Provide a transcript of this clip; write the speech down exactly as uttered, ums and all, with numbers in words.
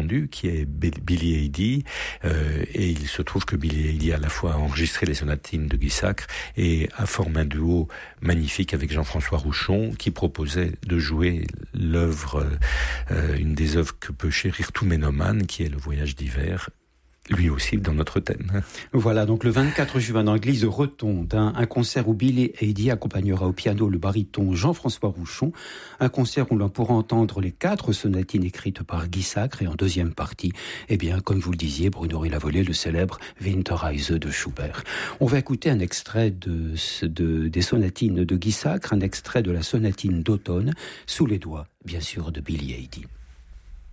entendu, qui est Billy Eady. Euh, et il se trouve que Billy Eady a à la fois enregistré les sonatines de Guy Sacre et a formé un duo magnifique avec Jean-François Rouchon, qui proposait de jouer l'œuvre, euh, une des œuvres que peut chérir tout ménomane, qui est Le Voyage d'hiver, lui aussi dans notre thème. Voilà, donc le vingt-quatre juin dans l'église de Retonde, hein, un concert où Billy Eady accompagnera au piano le baryton Jean-François Rouchon, un concert où l'on pourra entendre les quatre sonatines écrites par Guy Sacre, et en deuxième partie, eh bien, comme vous le disiez, Bruno Rilavoli, le célèbre Winterreise de Schubert. On va écouter un extrait de, de, des sonatines de Guy Sacre, un extrait de la sonatine d'automne, sous les doigts, bien sûr, de Billy Eady.